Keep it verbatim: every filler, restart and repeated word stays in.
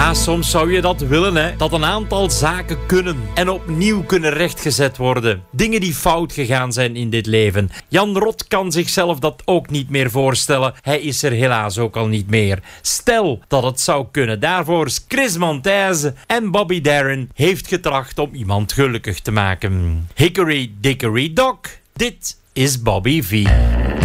Ja, soms zou je dat willen, hè. Dat een aantal zaken kunnen en opnieuw kunnen rechtgezet worden. Dingen die fout gegaan zijn in dit leven. Jan Rot kan zichzelf dat ook niet meer voorstellen. Hij is er helaas ook al niet meer. Stel dat het zou kunnen. Daarvoor is Chris Montez en Bobby Darin heeft getracht om iemand gelukkig te maken. Hickory Dickory Dock. Dit is Bobby V.